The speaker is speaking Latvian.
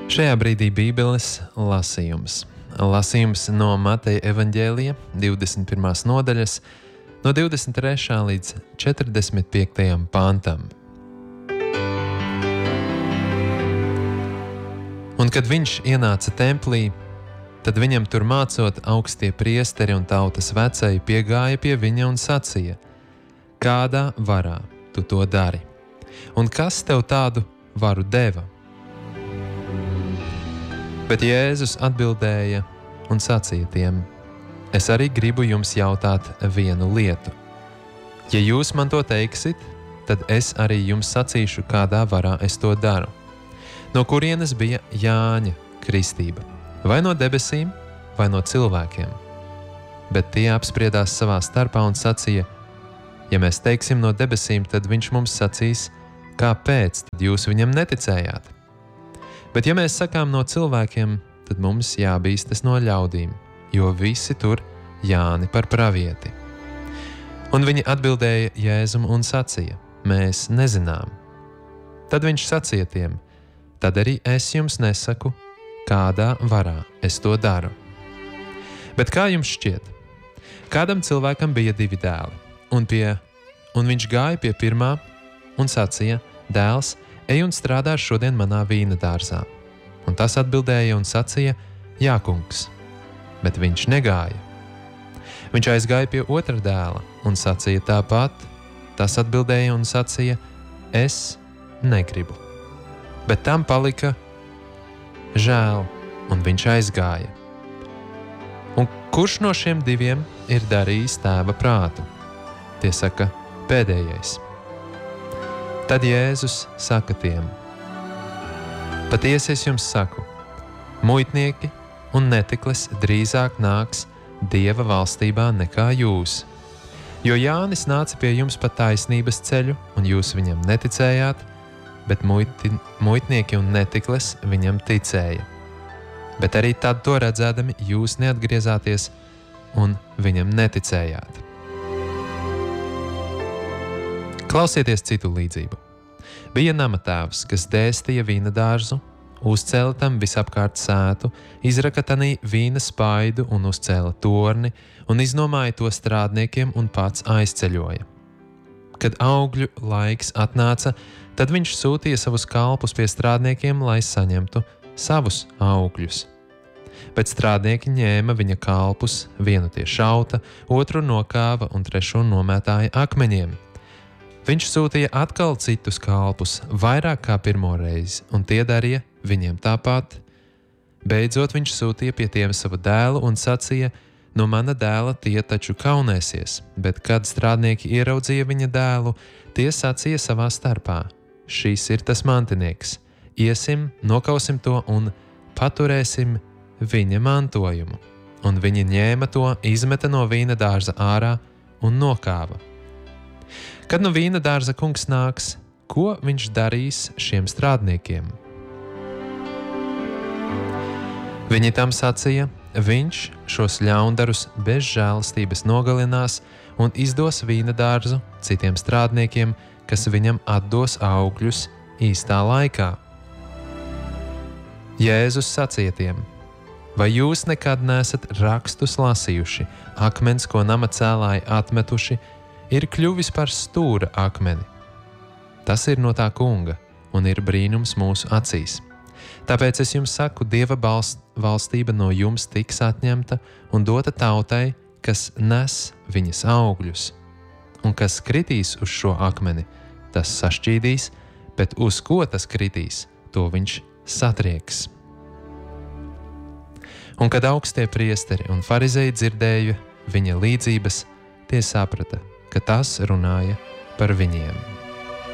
Šajā brīdī Bībeles lasījums. Lasījums no Mateja evaņģēlija 21. nodaļas, no 23. līdz 45. pantam. Un kad viņš ienāca templī, tad viņam tur mācot augstie priesteri un tautas vecēji piegāja pie viņa un sacīja: kādā varā tu to dari? Un kas tev tādu varu deva? Bet Jēzus atbildēja un sacīja tiem: es arī gribu jums jautāt vienu lietu. Ja jūs man to teiksit, tad es arī jums sacīšu, kādā varā es to daru. No kurienes bija Jāņa kristība? Vai no debesīm, vai no cilvēkiem? Bet tie apspriedās savā starpā un sacīja: ja mēs teiksim no debesīm, tad viņš mums sacīs, kāpēc tad jūs viņam neticējāt? Bet ja mēs sakām no cilvēkiem, tad mums jābīstas no ļaudīm, jo visi tur Jāni par pravieti. Un viņi atbildēja Jēzum un sacīja: mēs nezinām. Tad viņš sacīja tiem: tad arī es jums nesaku, kādā varā es to daru. Bet kā jums šķiet? Kādam cilvēkam bija 2 dēli, un viņš gāja pie pirmā un sacīja: dēls, ej un strādā šodien manā vīna dārzā. Un tas atbildēja un sacīja: jā, kungs. Bet viņš negāja. Viņš aizgāja pie otra dēla un sacīja tāpat. Tas atbildēja un sacīja: es negribu. Bet tam palika žēl, un viņš aizgāja. Un kurš no šiem 2 ir darījis tēva prātu? Tie saka: pēdējais. Tad Jēzus saka tiem: patiesi es jums saku, muitnieki un netiklis drīzāk nāks Dieva valstībā nekā jūs. Jo Jānis nāca pie jums pa taisnības ceļu, un jūs viņam neticējāt, bet muitnieki un netiklis viņam ticēja. Bet arī tad to redzēdami jūs neatgriezāties un viņam neticējāt. Klausieties citu līdzību. Bija namatēvs, kas dēstīja vīna dārzu, uzcēla tam visapkārt sētu, izraka tanī vīna spaidu un uzcēla torni un iznomāja to strādniekiem un pats aizceļoja. Kad augļu laiks atnāca, tad viņš sūtīja savus kalpus pie strādniekiem, lai saņemtu savus augļus. Bet strādnieki ņēma viņa kalpus, vienu tie šauta, otru nokāva un trešo nomētāja akmeņiem. Viņš sūtīja atkal citus kalpus, vairāk kā pirmo reizi, un tie darīja viņiem tāpat. Beidzot viņš sūtīja pie tiem savu dēlu un sacīja: no mana dēla tie taču kaunēsies, bet kad strādnieki ieraudzīja viņa dēlu, tie sacīja savā starpā: šis ir tas mantinieks, iesim, nokausim to un paturēsim viņa mantojumu. Un viņi ņēma to, izmeta no vīna dārza ārā un nokāva. Kad no vīna dārza kungs nāks, ko viņš darīs šiem strādniekiem? Viņi tam sacīja: viņš šos ļaundarus bez žēlastības nogalinās un izdos vīna dārzu citiem strādniekiem, kas viņam atdos augļus īstā laikā. Jēzus sacīja tiem: vai jūs nekad neesat rakstus lasījuši? Akmens, ko nama cēlāji atmetuši, ir kļuvis par stūra akmeni. Tas ir no tā kunga un ir brīnums mūsu acīs. Tāpēc es jums saku, Dieva valstība no jums tiks atņemta un dota tautai, kas nes viņas augļus. Un kas kritīs uz šo akmeni, tas sašķīdīs, bet uz ko tas kritīs, to viņš satrieks. Un kad augstie priesteri un farizēji dzirdēja viņa līdzības, tie saprata, ka tas runāja par viņiem.